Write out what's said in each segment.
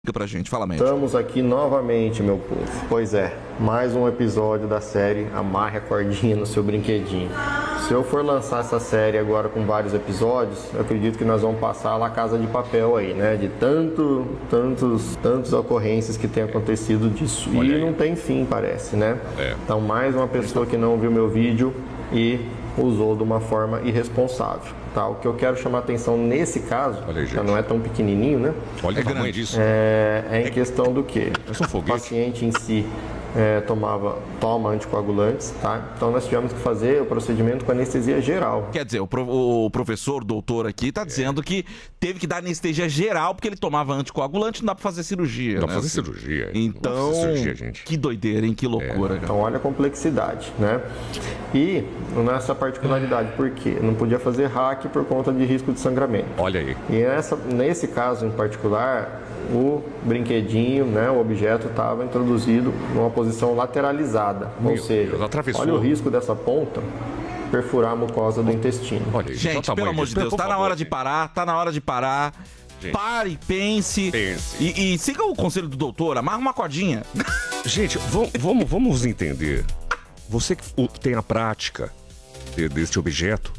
Pra gente, fala mesmo. Estamos aqui novamente, meu povo. Pois é, mais um episódio da série Amarre a Cordinha no Seu Brinquedinho. Se eu for lançar essa série agora com vários episódios, eu acredito que nós vamos passar La Casa de Papel aí, né? De tantas ocorrências que tem acontecido disso. Olha e aí. não tem fim, parece, né? É. Então, mais uma pessoa que não viu meu vídeo e usou de uma forma irresponsável. Tá? O que eu quero chamar a atenção nesse caso, Olha aí, já gente. não é tão pequenininho, né? Olha o tamanho grande. disso. É em questão do quê? Parece um O foguete. paciente em si toma anticoagulantes, tá? Então nós tivemos que fazer o procedimento com anestesia geral. Quer dizer, o professor, o doutor aqui, tá dizendo que teve que dar anestesia geral porque ele tomava anticoagulante, não dá pra fazer cirurgia. Dá pra né? fazer cirurgia. Então, Dá pra fazer cirurgia, gente. que doideira, hein? Que loucura, cara. Então olha a complexidade, né? E nessa particularidade, por quê? Não podia fazer hack por conta de risco de sangramento. Olha aí. E nesse caso em particular, o brinquedinho, né, o objeto estava introduzido numa posição lateralizada. Meu Ou seja, Deus, atravessou. olha o risco dessa ponta perfurar a mucosa do intestino. Olha aí. Olha o Gente, tamanho pelo amor disso. de Deus, Por tá na favor, hora de gente. parar, tá na hora de parar. Gente. Pare, pense. Pense. E siga o conselho do doutor, amarra uma cordinha. Gente, vamos entender. Você que tem a prática deste objeto,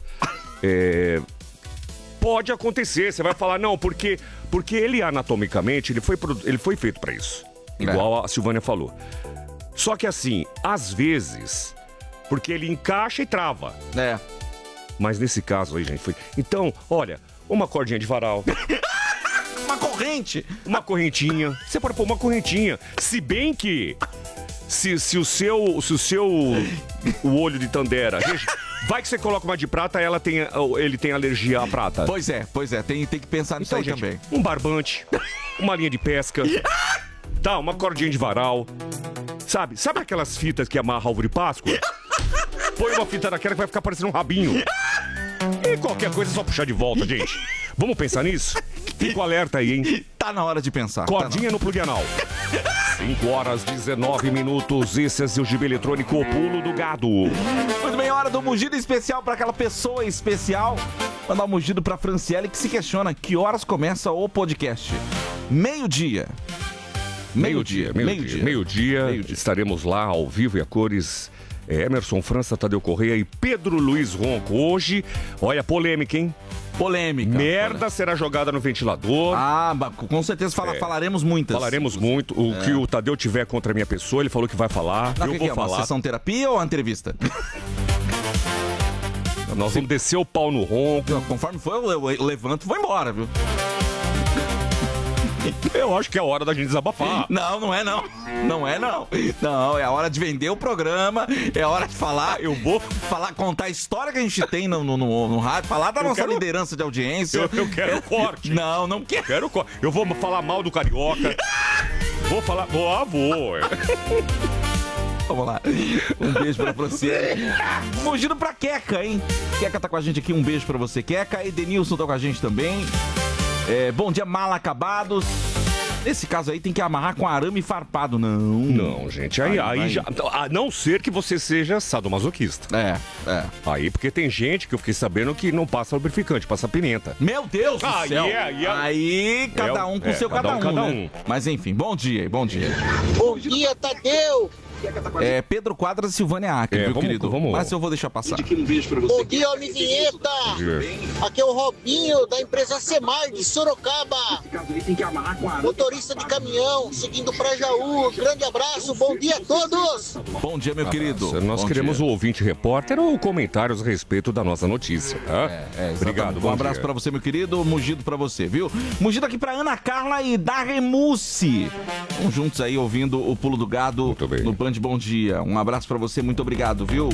pode acontecer. Você vai falar, não, porque ele anatomicamente, ele foi feito pra isso. Igual a Silvânia falou. Só que assim, às vezes, porque ele encaixa e trava. É. Mas nesse caso aí, gente, foi... Então, olha, uma cordinha de varal, Uma corrente. uma correntinha. Você pode pôr uma correntinha. Se bem que... Se o olho de Tandera... Gente, vai que você coloca uma de prata, ele tem alergia à prata. Pois é, tem que pensar nisso Então, aí gente, também. um barbante, uma linha de pesca, tá, uma cordinha de varal. Sabe aquelas fitas que amarra ovo de Páscoa? Põe uma fita daquela que vai ficar parecendo um rabinho. E qualquer coisa é só puxar de volta, gente. Vamos pensar nisso? Fica o alerta aí, hein? Tá na hora de pensar. Cordinha no plug anal. 5 horas 19 minutos. Esse é seu gibi eletrônico, o Pulo do Gado. Muito bem, hora do mugido especial pra aquela pessoa especial. Mandar um mugido pra Franciele que se questiona que horas começa o podcast. Meio-dia. Meio-dia. Estaremos lá ao vivo e a cores. Emerson França, Tadeu Correia e Pedro Luiz Ronco. Hoje, olha, polêmica, hein? Polêmica. Merda será jogada no ventilador. Ah, com certeza falaremos muitas. Falaremos muito. O que o Tadeu tiver contra a minha pessoa, ele falou que vai falar. Mas eu que vou é, uma falar. sessão terapia ou uma entrevista? Nós vamos descer o pau no ronco. Conforme for, eu levanto e vou embora, viu? Eu acho que é hora da gente desabafar. Não é não. Não é não. Não, é a hora de vender o programa, é a hora de falar. Eu vou contar a história que a gente tem no rádio, falar da nossa liderança de audiência. Eu quero corte. Não quero. Quero corte. Eu vou falar mal do Carioca. Vou falar. Vou. Vamos lá. Um beijo pra você. Fugindo pra Queca, hein? Queca tá com a gente aqui, um beijo pra você, Queca. Edenilson tá com a gente também. Bom dia, mal acabados. Nesse caso aí tem que amarrar com arame farpado, não. Não, gente, aí já... A não ser que você seja sadomasoquista. Aí, porque tem gente que eu fiquei sabendo que não passa lubrificante, passa pimenta. Meu Deus do céu. Aí, cada um com seu cada um, né? Mas enfim, bom dia. Bom dia, Tadeu. Pedro Quadras e Silvânia Acre, viu, querido? Mas eu vou deixar passar. Bom dia, homem vinheta. Aqui é o Robinho, da empresa Semar, de Sorocaba. Motorista de caminhão, seguindo pra Jaú. Grande abraço, bom dia a todos. Bom dia, meu querido. Nós queremos o ouvinte repórter ou comentários a respeito da nossa notícia, tá? Obrigado, Um abraço pra você, meu querido. Mugido pra você, viu? Mugido aqui pra Ana Carla e Darremucci. Vamos juntos aí ouvindo o Pulo do Gado no Band Bom Dia. Um abraço pra você, muito obrigado, viu?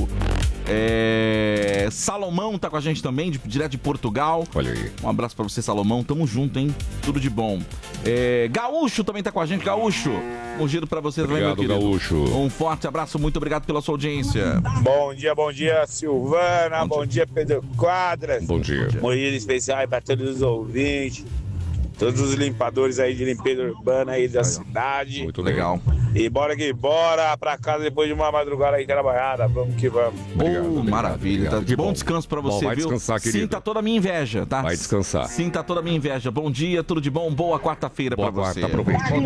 Salomão tá com a gente também, direto de Portugal. Olha aí. Um abraço pra você, Salomão. Tamo junto, hein? Tudo de bom. Gaúcho também tá com a gente. Gaúcho, mugido pra você também, meu querido. Gaúcho. Um forte abraço, muito obrigado pela sua audiência. Bom dia, Silvana. Bom dia, Pedro Quadras. Bom dia. Mugido especial aí pra todos os ouvintes. todos os limpadores aí de limpeza urbana aí da cidade. Muito Legal. E bora que bora pra casa depois de uma madrugada aí trabalhada. Vamos que vamos. Maravilha. obrigado. Tá? Bom descanso pra você, Vai viu? descansar, querido. Sinta toda a minha inveja, tá? Vai descansar. Sinta toda a minha inveja. Bom dia, tudo de bom. Boa quarta-feira pra Boa você. quarta, aproveite.